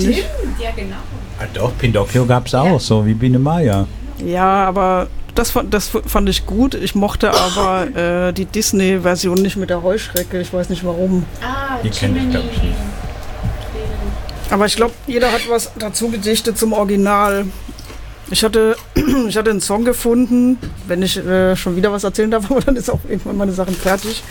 Stimmt, ja genau. Ah, doch, Pinocchio gab es auch, so wie Biene Maya. Ja, aber das fand ich gut. Ich mochte aber die Disney-Version nicht mit der Heuschrecke. Ich weiß nicht warum. Die kenn ich, glaub ich, nicht. Aber ich glaube, jeder hat was dazu gedichtet zum Original. Ich hatte einen Song gefunden, wenn ich schon wieder was erzählen darf, aber dann ist auch irgendwann meine Sachen fertig.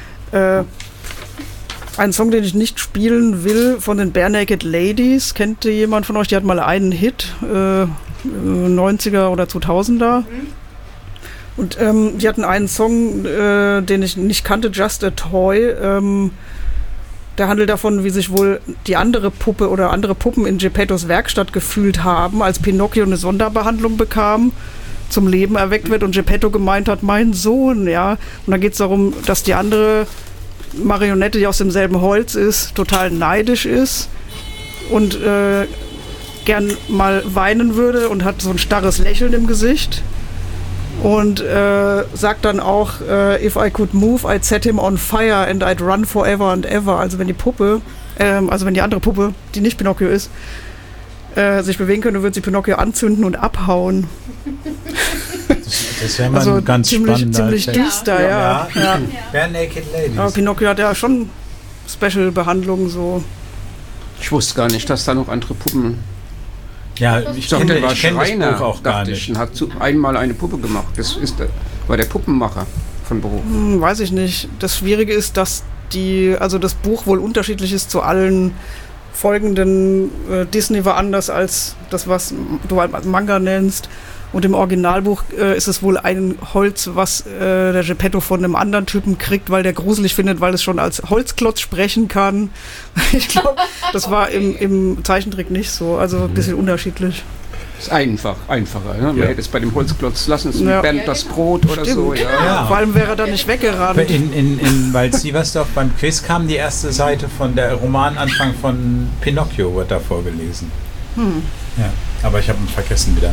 Ein Song, den ich nicht spielen will, von den Bare Naked Ladies. Kennt jemand von euch? Die hat mal einen Hit, 90er oder 2000er. Und die hatten einen Song, den ich nicht kannte, Just a Toy. Der handelt davon, wie sich wohl die andere Puppe oder andere Puppen in Geppettos Werkstatt gefühlt haben, als Pinocchio eine Sonderbehandlung bekam, zum Leben erweckt wird und Geppetto gemeint hat, mein Sohn, ja. Und dann geht es darum, dass die andere Marionette, die aus demselben Holz ist, total neidisch ist und gern mal weinen würde und hat so ein starres Lächeln im Gesicht und sagt dann auch, if I could move, I'd set him on fire and I'd run forever and ever. Also wenn die Puppe, wenn die andere Puppe, die nicht Pinocchio ist, sich bewegen könnte, würde sie Pinocchio anzünden und abhauen. Das wäre mal also ganz ziemlich düster, ja. Bare Naked Ladies. Aber Pinocchio hat ja schon Special-Behandlungen so. Ich wusste gar nicht, dass da noch andere Puppen... Ja, ich kenne das Buch auch gar nicht. Und hat einmal eine Puppe gemacht. War der Puppenmacher von Beruf. Weiß ich nicht. Das Schwierige ist, dass das Buch wohl unterschiedlich ist zu allen folgenden. Disney war anders als das, was du als Manga nennst. Und im Originalbuch ist es wohl ein Holz, was der Geppetto von einem anderen Typen kriegt, weil der gruselig findet, weil es schon als Holzklotz sprechen kann. Ich glaube, das war im Zeichentrick nicht so. Also ein bisschen unterschiedlich. Ist einfacher. Ne? Man hätte es bei dem Holzklotz lassen, es mit Bernd das Brot oder so. Ja. Vor allem wäre er dann nicht weggerannt. Weil Sieversdorf beim Quiz kam die erste Seite von der Romananfang von Pinocchio, wird da vorgelesen. Ja, aber ich habe ihn vergessen wieder.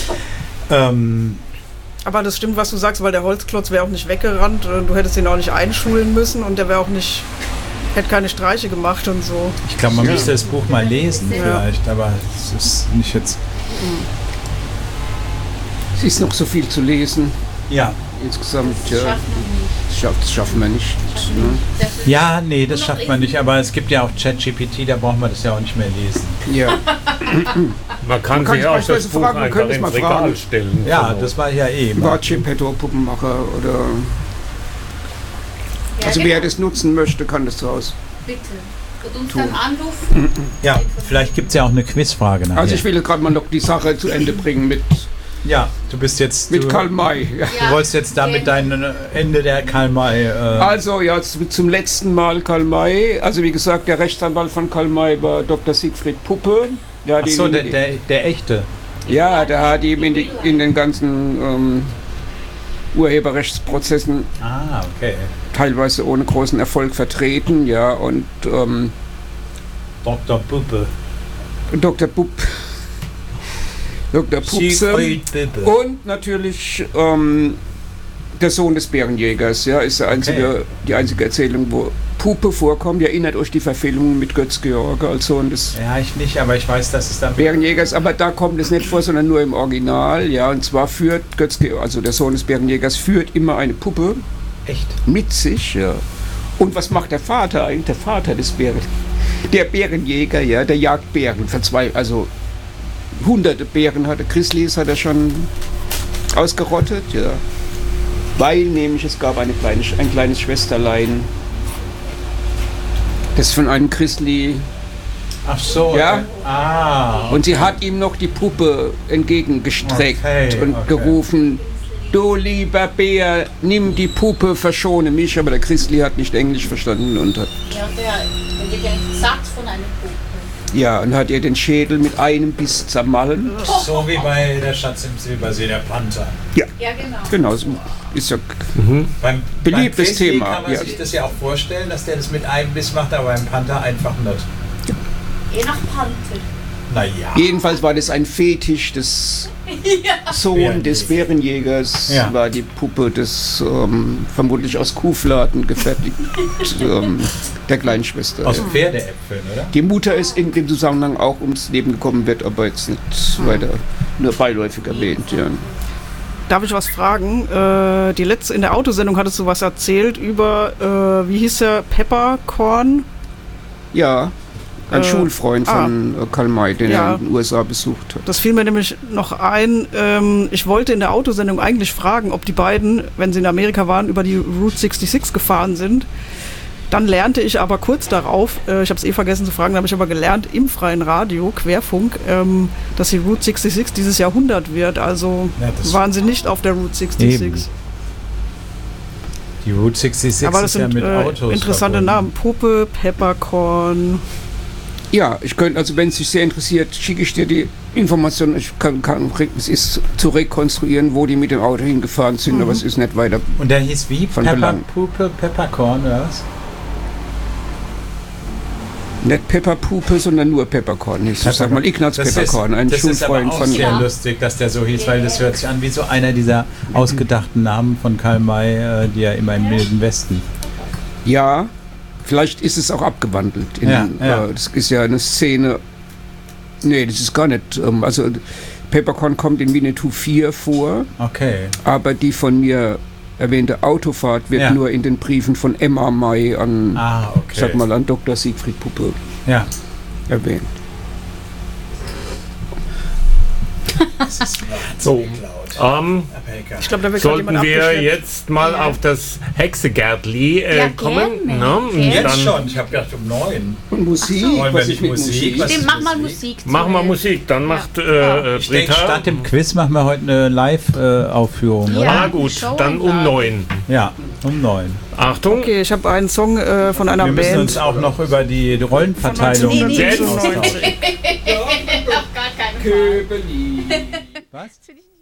Aber das stimmt, was du sagst, weil der Holzklotz wäre auch nicht weggerannt. Du hättest ihn auch nicht einschulen müssen und der wäre auch nicht, hätte keine Streiche gemacht und so. Ich glaube, man müsste das Buch mal lesen vielleicht, aber es ist nicht jetzt... Es ist noch so viel zu lesen. Ja. Insgesamt, das schaffen wir nicht. Ne? Ja, nee, das schafft man nicht, aber es gibt ja auch ChatGPT, da braucht man das ja auch nicht mehr lesen. Ja. Man kann sich auch das Buch einfach ins Regal stellen. Ja, das war ja War Geppetto Puppenmacher oder... Also wer das nutzen möchte, kann das zu Hause. Bitte. Und uns dann anrufen. Ja, vielleicht gibt es ja auch eine Quizfrage nachher. Also ich will gerade mal noch die Sache zu Ende bringen mit... Ja, du bist jetzt... Mit Karl May. Ja. Du wolltest jetzt damit dein Ende der Karl May... Also ja, zum letzten Mal Karl May. Also wie gesagt, der Rechtsanwalt von Karl May war Dr. Siegfried Puppe. Achso, der echte. Ja, der hat ihm in den ganzen Urheberrechtsprozessen teilweise ohne großen Erfolg vertreten. Ja, und... Dr. Puppe. Dr. Pupse und natürlich der Sohn des Bärenjägers, ja, ist die einzige Erzählung, wo Puppe vorkommt. Ihr erinnert euch die Verfilmung mit Götz George als Sohn des... Ja, ich nicht, aber ich weiß, dass es da... Bärenjägers, aber da kommt es nicht vor, sondern nur im Original, ja, und zwar führt Götz George, also der Sohn des Bärenjägers, führt immer eine Puppe mit sich, ja. Und was macht der Vater eigentlich? Der Vater des der Bärenjäger, ja, der jagt Bären, also hunderte Bären Grizzlies hat er schon ausgerottet, ja. Weil nämlich es gab ein kleines Schwesterlein, das von einem Grizzly. Ach so. Ja. Okay. Und sie hat ihm noch die Puppe entgegengestreckt und gerufen, du lieber Bär, nimm die Puppe, verschone mich. Aber der Grizzly hat nicht Englisch verstanden und hat... Ja, der geht ja satt von einer Puppe. Ja, und hat ihr den Schädel mit einem Biss zermalmen. So wie bei der Schatz im Silbersee, der Panther. Ja, genau. Genau, ist ja beliebtes beim Thema. Kann man sich das ja auch vorstellen, dass der das mit einem Biss macht, aber beim Panther einfach nicht. Je nach Panther. Naja. Jedenfalls war das ein Fetisch des Sohn des Bärenjägers, war die Puppe des vermutlich aus Kuhfladen gefertigt der kleinen Schwester. Aus Pferdeäpfeln, oder? Die Mutter ist in dem Zusammenhang auch ums Leben gekommen, wird aber jetzt nicht weiter, nur beiläufig erwähnt. Ja. Darf ich was fragen? In der Autosendung hattest du was erzählt über, wie hieß der, Peppercorn? Ja. Ein Schulfreund von Karl May, den er in den USA besucht hat. Das fiel mir nämlich noch ein. Ich wollte in der Autosendung eigentlich fragen, ob die beiden, wenn sie in Amerika waren, über die Route 66 gefahren sind. Dann lernte ich aber kurz darauf, ich habe es vergessen zu fragen, habe ich aber gelernt im freien Radio, Querfunk, dass die Route 66 dieses Jahr 100 wird. Also waren sie nicht auf der Route 66. Eben. Die Route 66 aber das ist sind, ja mit Autos interessante verbunden. Namen. Puppe, Peppercorn. Ja, ich könnte, also wenn es dich sehr interessiert, schicke ich dir die Informationen. Es ist zu rekonstruieren, wo die mit dem Auto hingefahren sind, aber es ist nicht weiter. Und der hieß wie? Puppe, Peppercorn, oder was? Nicht Pepperpuppe, sondern nur Peppercorn. Ich sag mal Ignaz Peppercorn, ein Schulfreund von. Das ist sehr lustig, dass der so hieß, weil das hört sich an wie so einer dieser ausgedachten Namen von Karl May, die ja immer im Wilden Westen. Ja. Vielleicht ist es auch abgewandelt. Das ist ja eine Szene. Nee, das ist gar nicht. Also Peppercorn kommt in Winnetou 4 vor. Okay. Aber die von mir erwähnte Autofahrt wird nur in den Briefen von Emma May an, sag mal, an Dr. Siegfried Puppe erwähnt. So, ich glaube, da wird sollten wir jetzt mal auf das Hexegärtli kommen? Jetzt schon, ich habe gedacht um 9. Und Musik? Wollen wir nicht Musik? Stimmt, mach mal Musik. Mach mal Musik, dann macht Ich denke, statt dem Quiz machen wir heute eine Live-Aufführung. Ja, gut, dann um 9. Ja, um 9. Achtung. Okay, ich habe einen Song von einer Band. Wir müssen uns auch noch über die Rollenverteilung Nee. austauschen. Auf gar keinen Fall. Was?